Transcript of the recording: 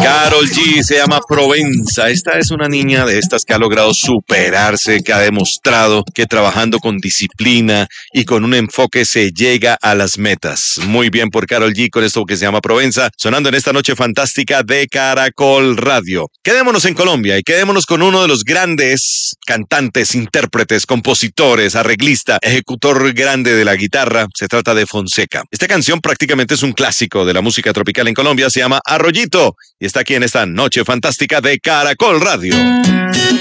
Karol G se llama Provenza. Esta es una niña de estas que ha logrado superarse, que ha demostrado que trabajando con disciplina y con un enfoque se llega a las metas. Muy bien por Karol G con esto que se llama Provenza, sonando en esta noche fantástica de Caracol Radio. Quedémonos en Colombia y quedémonos con uno de los grandes cantantes, intérpretes, compositores, arreglista, ejecutor grande de la guitarra. Se trata de Fonseca. Esta canción prácticamente es un clásico de la música tropical en Colombia, se llama Arroyito y está aquí en esta noche fantástica de Caracol Radio.